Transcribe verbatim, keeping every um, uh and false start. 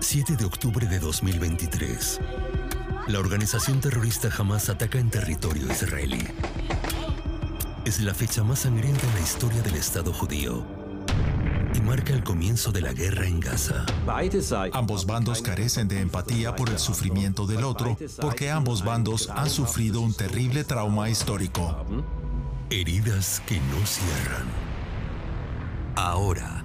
siete de octubre de dos mil veintitrés. La organización terrorista Hamás ataca en territorio israelí. Es la fecha más sangrienta en la historia del Estado judío y marca el comienzo de la guerra en Gaza. Ambos bandos carecen de empatía por el sufrimiento del otro, porque ambos bandos han sufrido un terrible trauma histórico. Heridas que no cierran. Ahora,